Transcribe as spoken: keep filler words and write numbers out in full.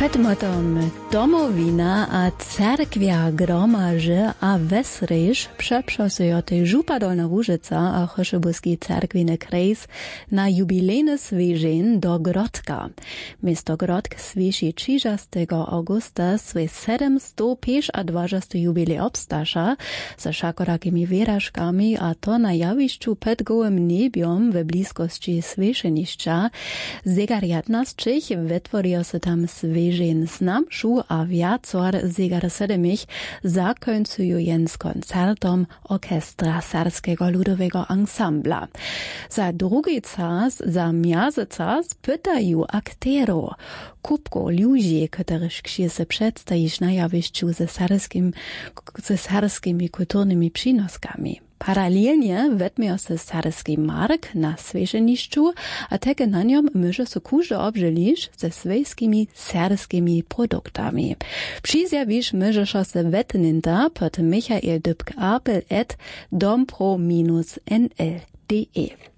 Przed motom domowina a cerkwia gromaży a wesryż przeprzasują tej Żupa Dolna Łużyca a Choszybuski cerkwiny krejs na jubilejny swieżeń do Grodka. Miasto Grodk swieży trzydziestego augusta swój siedemsto dwadzieścia jubilej obstasza ze szakorakimi wyrażkami a to na jawiszczu pod gołym niebiom w bliskości swieżeniszcza. Zegar jedenastych wytworzył się tam swieżeń znamszu a wiacor zegar sedemich zakońcują z koncertom Orkestra Serskiego Ludowego Ensembla. Za drugi czas, za miazy czas pytają akterów, kupko ludzi, których się przedstawisz na jawiszczu ze serskim, ze serskimi kulturnymi przynoskami. Paralelnie wetmią się serski mark na swieżeniszczu, a takie na niom może się każdy obżylić ze swojskimi serskimi produktami. Przyzjawisz może się wetninta pod Michael Dybk Apel et dompro minus N L D E.